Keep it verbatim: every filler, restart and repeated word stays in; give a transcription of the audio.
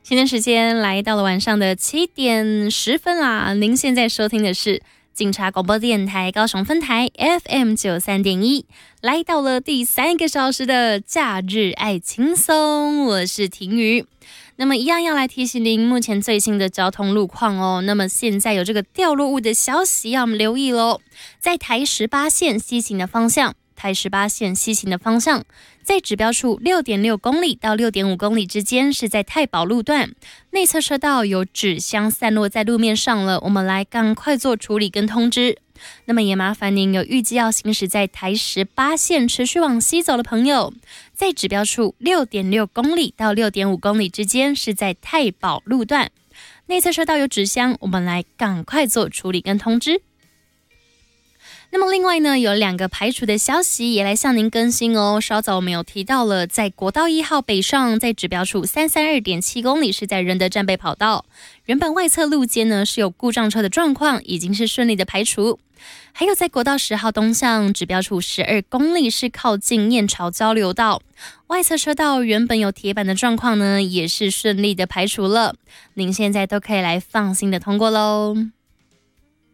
现在时间来到了晚上的七点十分啦，您现在收听的是警察广播电台高雄分台 F M 九三点一，来到了第三个小时的假日爱轻松，我是婷瑜。那么一样要来提醒您目前最新的交通路况哦。那么现在有这个掉落物的消息要我们留意咯，在台十八线西行的方向，台十八线西行的方向，在指标处 六点六公里到 六点五公里之间是在太保路段，内侧车道有纸箱散落在路面上了，我们来赶快做处理跟通知。那么也麻烦您有预计要行驶在台十八线持续往西走的朋友，在指标处 六点六公里到 六点五公里之间是在太保路段，内侧车道有纸箱，我们来赶快做处理跟通知。那么另外呢，有两个排除的消息也来向您更新哦。稍早我们有提到了，在国道一号北上，在指标处 三三二点七公里是在仁德战备跑道，原本外侧路肩呢是有故障车的状况，已经是顺利的排除。还有在国道十号东向指标处十二公里是靠近燕巢交流道，外侧车道原本有铁板的状况呢，也是顺利的排除了，您现在都可以来放心的通过咯。